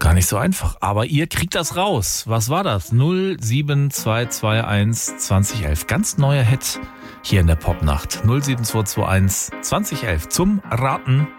gar nicht so einfach. Aber ihr kriegt das raus. Was war das? 07221 2011. Ganz neuer Hit hier in der Popnacht. 07221 2011 zum Raten.